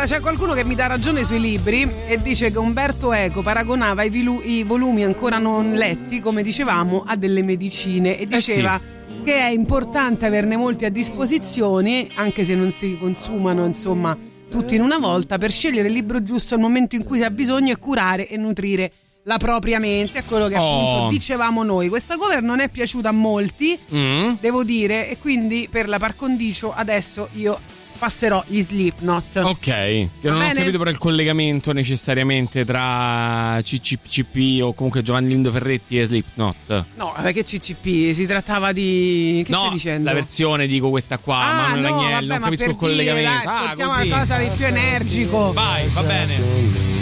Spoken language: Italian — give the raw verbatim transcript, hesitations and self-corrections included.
Allora c'è qualcuno che mi dà ragione sui libri e dice che Umberto Eco paragonava i, vilu- i volumi ancora non letti, come dicevamo, a delle medicine e diceva eh sì. che è importante averne molti a disposizione, anche se non si consumano, insomma, tutti in una volta, per scegliere il libro giusto al momento in cui si ha bisogno e curare e nutrire la propria mente. È quello che Oh. appunto dicevamo noi. Questa cover non è piaciuta a molti, Mm. devo dire, e quindi per la par condicio adesso io passerò gli Slipknot. Ok, che non bene? ho capito però il collegamento necessariamente tra C C P P o comunque Giovanni Lindo Ferretti e Slipknot. No, perché C C P? Si trattava di... Che no, stai dicendo? la versione dico questa qua, Ah, Manuel no, Agnelli, vabbè, non ma capisco per il collegamento. Dire, dai, ah, ascoltiamo così. una cosa di più energico. Vai, va bene.